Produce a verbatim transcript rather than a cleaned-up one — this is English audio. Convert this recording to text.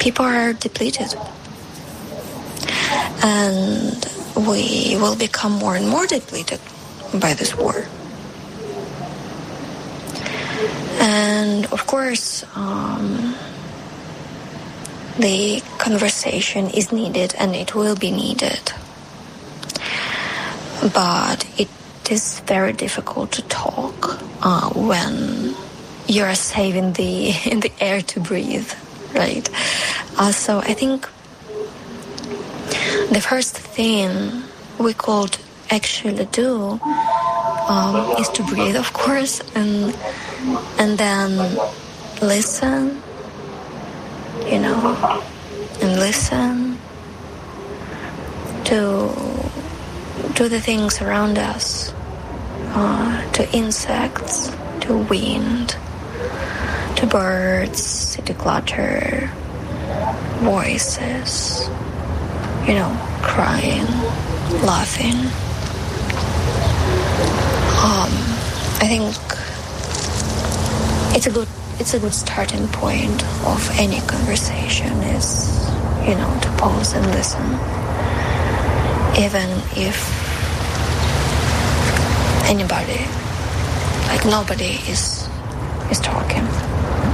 people are depleted. And we will become more and more depleted by this war. And of course, um, the conversation is needed and it will be needed. But it is very difficult to talk uh, when you're saving the in the air to breathe, right? Uh, so I think the first thing we could actually do um, is to breathe, of course, and and then listen, you know, and listen to to the things around us, uh, to insects, to wind, to birds, to clatter, voices, you know, crying, laughing. Um, I think it's a good it's a good starting point of any conversation is, you know, to pause and listen, even if anybody, like nobody is is talking.